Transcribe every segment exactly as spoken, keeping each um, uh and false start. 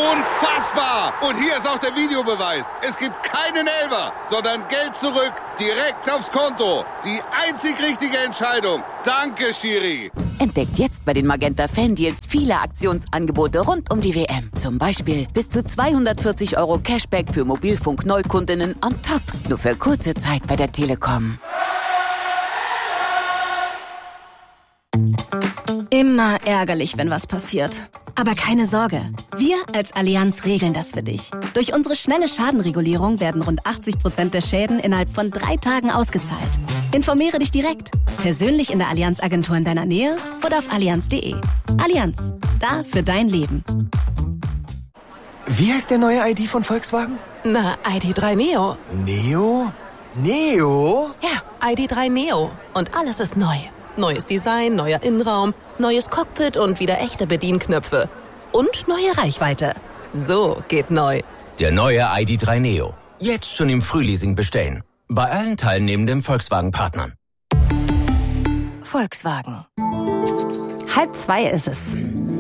Unfassbar! Und hier ist auch der Videobeweis. Es gibt keinen Elfer, sondern Geld zurück, direkt aufs Konto. Die einzig richtige Entscheidung. Danke, Schiri. Entdeckt jetzt bei den Magenta Fan-Deals viele Aktionsangebote rund um die W M. Zum Beispiel bis zu zweihundertvierzig Euro Cashback für Mobilfunk-Neukundinnen on top. Nur für kurze Zeit bei der Telekom. Immer ärgerlich, wenn was passiert. Aber keine Sorge, wir als Allianz regeln das für dich. Durch unsere schnelle Schadenregulierung werden rund achtzig Prozent der Schäden innerhalb von drei Tagen ausgezahlt. Informiere dich direkt, persönlich in der Allianz-Agentur in deiner Nähe oder auf allianz punkt de. Allianz, da für dein Leben. Wie heißt der neue I D von Volkswagen? Na, I D drei Neo. Neo? Neo? Ja, I D drei Neo. Und alles ist neu. Neues Design, neuer Innenraum, neues Cockpit und wieder echte Bedienknöpfe. Und neue Reichweite. So geht neu. Der neue I D drei Neo. Jetzt schon im Frühleasing bestellen. Bei allen teilnehmenden Volkswagen-Partnern. Volkswagen. Halb zwei ist es.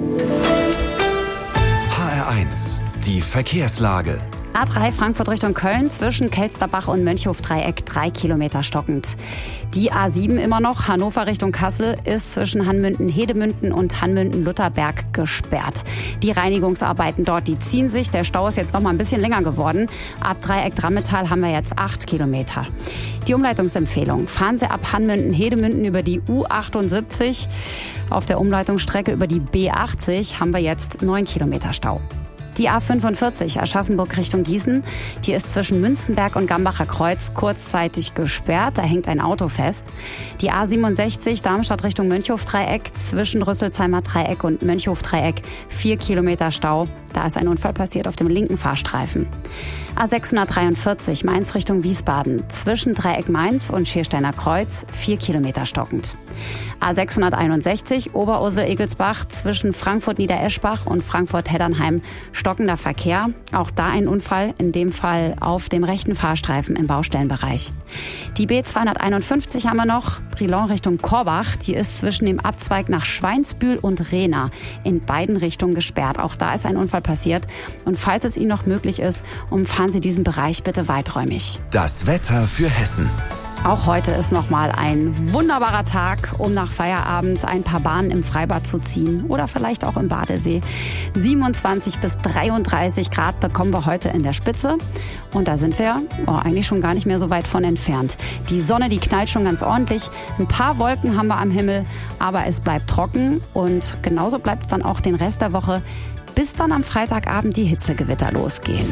H R eins. Die Verkehrslage. A drei Frankfurt Richtung Köln zwischen Kelsterbach und Mönchhof-Dreieck drei Kilometer stockend. Die A sieben immer noch Hannover Richtung Kassel ist zwischen Hanmünden-Hedemünden und Hanmünden-Lutherberg gesperrt. Die Reinigungsarbeiten dort, die ziehen sich. Der Stau ist jetzt noch mal ein bisschen länger geworden. Ab Dreieck Drammetal haben wir jetzt acht Kilometer. Die Umleitungsempfehlung. Fahren Sie ab Hanmünden-Hedemünden über die U achtundsiebzig. Auf der Umleitungsstrecke über die B achtzig haben wir jetzt neun Kilometer Stau. Die A fünfundvierzig Aschaffenburg Richtung Gießen, die ist zwischen Münzenberg und Gambacher Kreuz kurzzeitig gesperrt. Da hängt ein Auto fest. Die A siebenundsechzig Darmstadt Richtung Mönchhof-Dreieck zwischen Rüsselsheimer Dreieck und Mönchhof-Dreieck vier Kilometer Stau. Da ist ein Unfall passiert auf dem linken Fahrstreifen. A sechshundertdreiundvierzig Mainz Richtung Wiesbaden zwischen Dreieck Mainz und Schiersteiner Kreuz vier Kilometer stockend. A sechshunderteinundsechzig Oberursel-Egelsbach zwischen Frankfurt-Niedereschbach und Frankfurt-Heddernheim stockender Verkehr. Auch da ein Unfall, in dem Fall auf dem rechten Fahrstreifen im Baustellenbereich. Die B zweihunderteinundfünfzig haben wir noch, Brilon Richtung Korbach. Die ist zwischen dem Abzweig nach Schweinsbühl und Rehna in beiden Richtungen gesperrt. Auch da ist ein Unfall passiert. Und falls es Ihnen noch möglich ist, umfahren Sie diesen Bereich bitte weiträumig. Das Wetter für Hessen. Auch heute ist nochmal ein wunderbarer Tag, um nach Feierabend ein paar Bahnen im Freibad zu ziehen oder vielleicht auch im Badesee. siebenundzwanzig bis dreiunddreißig Grad bekommen wir heute in der Spitze. Und da sind wir oh, eigentlich schon gar nicht mehr so weit von entfernt. Die Sonne, die knallt schon ganz ordentlich. Ein paar Wolken haben wir am Himmel, aber es bleibt trocken. Und genauso bleibt es dann auch den Rest der Woche, bis dann am Freitagabend die Hitzegewitter losgehen.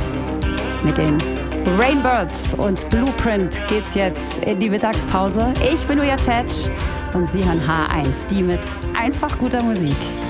Mit den Rainbirds und Blueprint geht's jetzt in die Mittagspause. Ich bin Uja Tschetsch und Sie hören H eins, die mit einfach guter Musik.